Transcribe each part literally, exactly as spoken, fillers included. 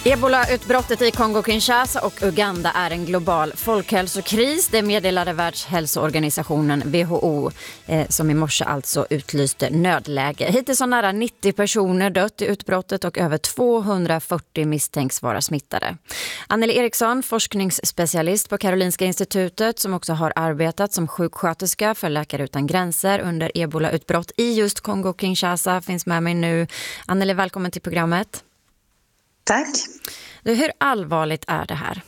Ebola-utbrottet i Kongo-Kinshasa och Uganda är en global folkhälsokris. Det meddelade Världshälsoorganisationen W H O eh, som i morse alltså utlyste nödläge. Hittills har nära nittio personer dött i utbrottet och över tvåhundrafyrtio misstänks vara smittade. Anneli Eriksson, forskningsspecialist på Karolinska institutet som också har arbetat som sjuksköterska för Läkare utan gränser under Ebola-utbrott i just Kongo-Kinshasa, finns med mig nu. Anneli, välkommen till programmet. Tack. Hur allvarligt är det här?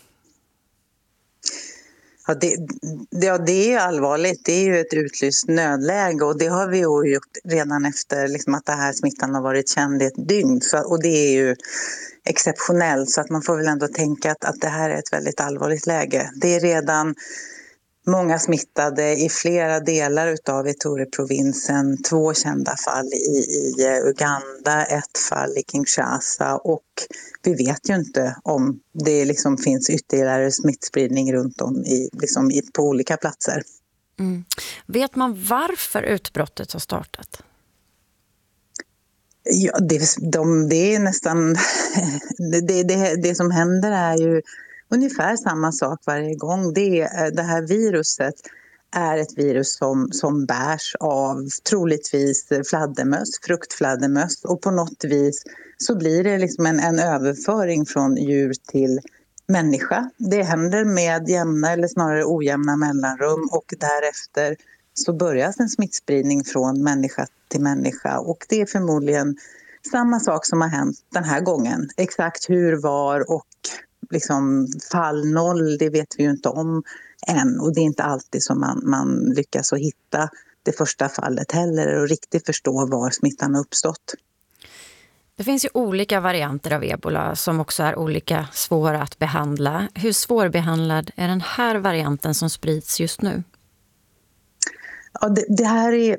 Ja det, ja, det är allvarligt. Det är ju ett utlyst nödläge och det har vi ju gjort redan efter liksom, att det här smittan har varit känd i ett dygn. Så, och det är ju exceptionellt, så att man får väl ändå tänka att, att det här är ett väldigt allvarligt läge. Det är redan många smittade i flera delar utav Ituri-provinsen, två kända fall i, i Uganda, ett fall i Kinshasa, och vi vet ju inte om det liksom finns ytterligare smittspridning runt om i, liksom i, på olika platser. Mm. Vet man varför utbrottet har startat? Ja, det, de, det är nästan det, det, det som händer är ju ungefär samma sak varje gång. Det, det här viruset är ett virus som, som bärs av troligtvis fladdermöss, fruktfladdermöss, och på något vis så blir det liksom en, en överföring från djur till människa. Det händer med jämna eller snarare ojämna mellanrum och därefter så börjar en smittspridning från människa till människa, och det är förmodligen samma sak som har hänt den här gången. Exakt hur, var och liksom fall noll, det vet vi ju inte om än, och det är inte alltid som man, man lyckas att hitta det första fallet heller och riktigt förstå var smittan har uppstått. Det finns ju olika varianter av ebola som också är olika svåra att behandla. Hur svårbehandlad är den här varianten som sprids just nu? Ja, det, det här är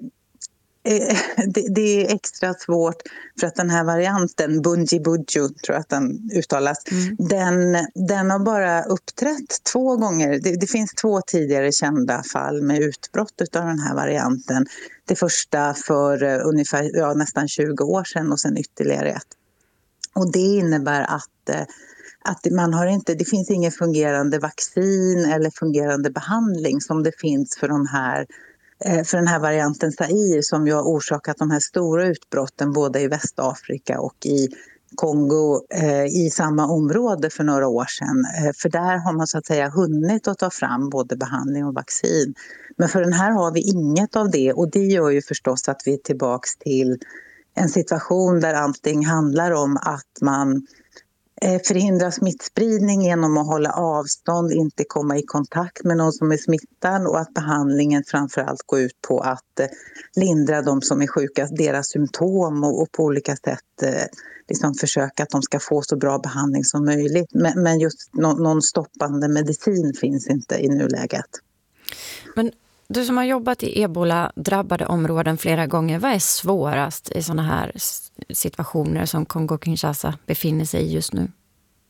Det, det är extra svårt för att den här varianten, Bundibugyo tror jag att den uttalas, mm. den, den har bara uppträtt två gånger. Det, det finns två tidigare kända fall med utbrott av den här varianten. Det första för ungefär ja, nästan tjugo år sedan och sen ytterligare ett. Och det innebär att att man har inte, det finns ingen fungerande vaccin eller fungerande behandling som det finns för de här för den här varianten Zaire som ju har orsakat de här stora utbrotten både i Västafrika och i Kongo eh, i samma område för några år sedan. Eh, för där har man så att säga hunnit att ta fram både behandling och vaccin. Men för den här har vi inget av det, och det gör ju förstås att vi är tillbaks till en situation där allting handlar om att man förhindra smittspridning genom att hålla avstånd, inte komma i kontakt med någon som är smittad, och att behandlingen framförallt går ut på att lindra de som är sjuka, deras symptom, och, och på olika sätt liksom försöka att de ska få så bra behandling som möjligt. Men, men just någon, någon stoppande medicin finns inte i nuläget. Men du som har jobbat i ebola-drabbade områden flera gånger, vad är svårast i sådana här situationer som Kongo-Kinshasa befinner sig i just nu?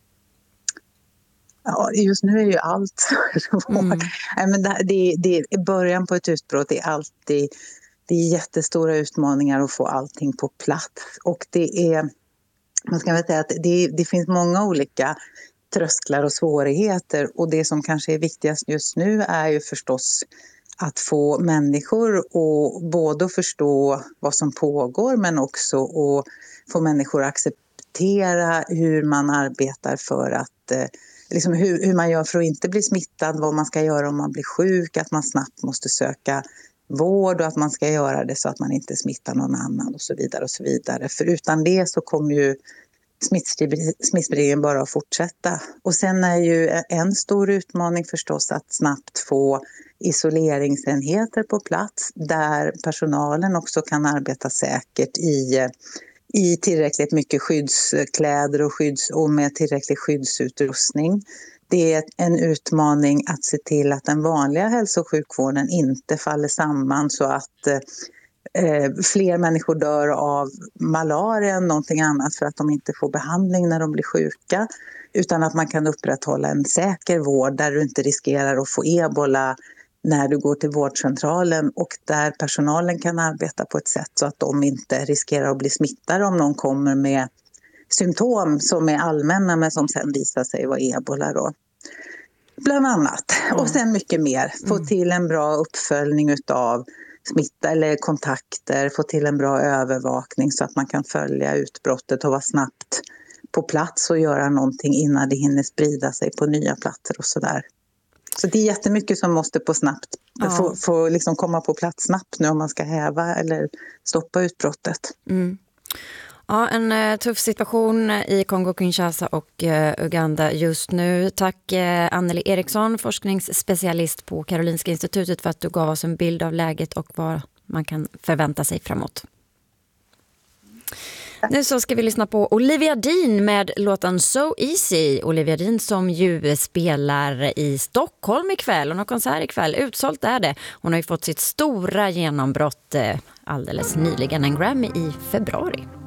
Ja, just nu är ju allt svårt. Mm. Nej, men det, det, det, början på ett utbrott är alltid det är jättestora utmaningar att få allting på plats. Och det är, man ska väl säga att det, det finns många olika trösklar och svårigheter. Och det som kanske är viktigast just nu är ju förstås att få människor att både förstå vad som pågår, men också att få människor att acceptera hur man arbetar för att, liksom hur, hur man gör för att inte bli smittad, vad man ska göra om man blir sjuk, att man snabbt måste söka vård och att man ska göra det så att man inte smittar någon annan och så vidare och så vidare. För utan det så kommer ju smittspridningen bara att fortsätta. Och sen är ju en stor utmaning förstås att snabbt få isoleringsenheter på plats där personalen också kan arbeta säkert i, i tillräckligt mycket skyddskläder och, skydds, och med tillräcklig skyddsutrustning. Det är en utmaning att se till att den vanliga hälso- och sjukvården inte faller samman så att eh, fler människor dör av malaria än någonting annat för att de inte får behandling när de blir sjuka. Utan att man kan upprätthålla en säker vård där du inte riskerar att få ebola när du går till vårdcentralen, och där personalen kan arbeta på ett sätt så att de inte riskerar att bli smittade om någon kommer med symptom som är allmänna men som sen visar sig vara ebola då. Bland annat. Mm. Och sen mycket mer. Få mm. till en bra uppföljning utav smitta eller kontakter. Få till en bra övervakning så att man kan följa utbrottet och vara snabbt på plats och göra någonting innan det hinner sprida sig på nya platser och sådär. Så det är jättemycket som måste på snabbt, ja. få, få liksom komma på plats snabbt nu om man ska häva eller stoppa utbrottet. Mm. Ja, en uh, tuff situation i Kongo-Kinshasa och uh, Uganda just nu. Tack uh, Anneli Eriksson, forskningsspecialist på Karolinska institutet, för att du gav oss en bild av läget och vad man kan förvänta sig framåt. Nu så ska vi lyssna på Olivia Dean med låten So Easy. Olivia Dean som ju spelar i Stockholm ikväll. Hon har konsert ikväll. Utsålt är det. Hon har ju fått sitt stora genombrott alldeles nyligen, en Grammy i februari.